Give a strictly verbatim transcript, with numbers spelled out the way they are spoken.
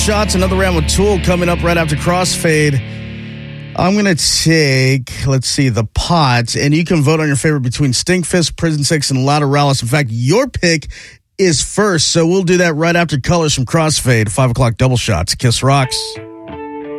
Shots, another round with Tool coming up right after Crossfade. I'm going to take, let's see, the pot, and you can vote on your favorite between Stinkfist, Prison Six, and Lateralus. In fact, your pick is first, so we'll do that right after Colors from Crossfade. Five o'clock double shots. Kiss rocks.